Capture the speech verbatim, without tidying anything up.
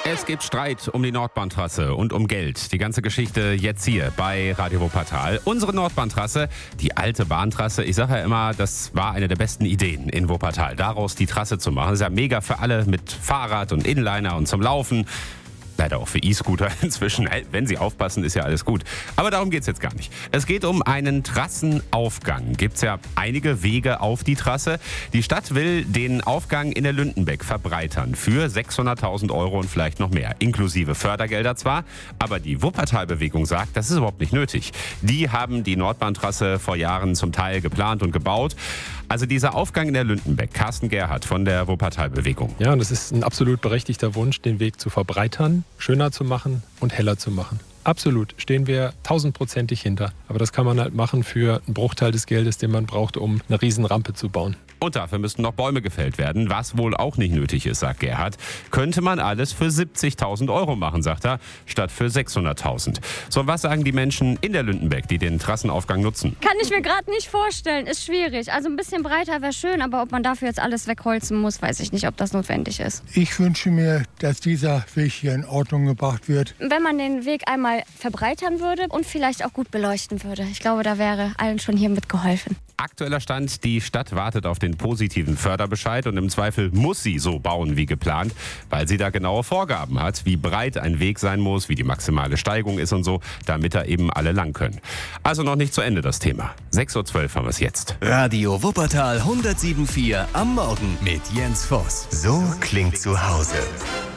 Es gibt Streit um die Nordbahntrasse und um Geld. Die ganze Geschichte jetzt hier bei Radio Wuppertal. Unsere Nordbahntrasse, die alte Bahntrasse, ich sage ja immer, das war eine der besten Ideen in Wuppertal, daraus die Trasse zu machen. Das ist ja mega für alle mit Fahrrad und Inliner und zum Laufen. Leider auch für E-Scooter inzwischen. Wenn sie aufpassen, ist ja alles gut. Aber darum geht es jetzt gar nicht. Es geht um einen Trassenaufgang. Gibt es ja einige Wege auf die Trasse. Die Stadt will den Aufgang in der Lündenbeck verbreitern für sechshunderttausend Euro und vielleicht noch mehr. Inklusive Fördergelder zwar, aber die Wuppertal-Bewegung sagt, das ist überhaupt nicht nötig. Die haben die Nordbahntrasse vor Jahren zum Teil geplant und gebaut. Also dieser Aufgang in der Lündenbeck, Carsten Gerhardt von der Wuppertal-Bewegung. Ja, und es ist ein absolut berechtigter Wunsch, den Weg zu verbreitern, schöner zu machen und heller zu machen. Absolut, stehen wir tausendprozentig hinter. Aber das kann man halt machen für einen Bruchteil des Geldes, den man braucht, um eine Riesenrampe zu bauen. Und dafür müssten noch Bäume gefällt werden, was wohl auch nicht nötig ist, sagt Gerhard. Könnte man alles für siebzigtausend Euro machen, sagt er, statt für sechshunderttausend. So, was sagen die Menschen in der Lündenbeck, die den Trassenaufgang nutzen? Kann ich mir gerade nicht vorstellen, ist schwierig. Also ein bisschen breiter wäre schön, aber ob man dafür jetzt alles wegholzen muss, weiß ich nicht, ob das notwendig ist. Ich wünsche mir, dass dieser Weg hier in Ordnung gebracht wird. Wenn man den Weg einmal verbreitern würde und vielleicht auch gut beleuchten würde. Ich glaube, da wäre allen schon hier mitgeholfen. Aktueller Stand, die Stadt wartet auf den positiven Förderbescheid und im Zweifel muss sie so bauen wie geplant, weil sie da genaue Vorgaben hat, wie breit ein Weg sein muss, wie die maximale Steigung ist und so, damit da eben alle lang können. Also noch nicht zu Ende das Thema. sechs Uhr zwölf haben wir es jetzt. Radio Wuppertal hundertsieben Komma vier am Morgen mit Jens Voss. So klingt zu Hause.